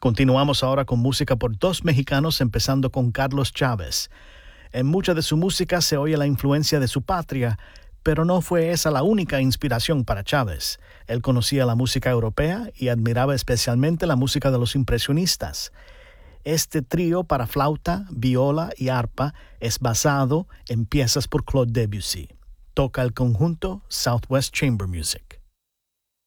Continuamos ahora con música por dos mexicanos, empezando con Carlos Chávez. En mucha de su música se oye la influencia de su patria, pero no fue esa la única inspiración para Chávez. Él conocía la música europea y admiraba especialmente la música de los impresionistas. Este trío para flauta, viola y arpa es basado en piezas por Claude Debussy. Toca el conjunto Southwest Chamber Music.